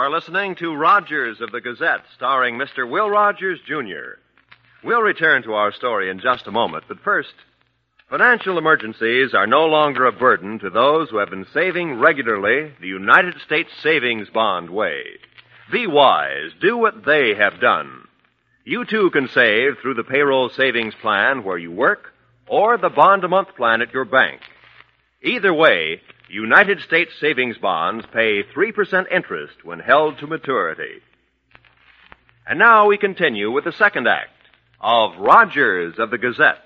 are listening to Rogers of the Gazette, starring Mr. Will Rogers, Jr. We'll return to our story in just a moment, but first, financial emergencies are no longer a burden to those who have been saving regularly the United States Savings Bond way. Be wise. Do what they have done. You, too, can save through the payroll savings plan where you work or the bond-a-month plan at your bank. Either way, United States savings bonds pay 3% interest when held to maturity. And now we continue with the second act of Rogers of the Gazette.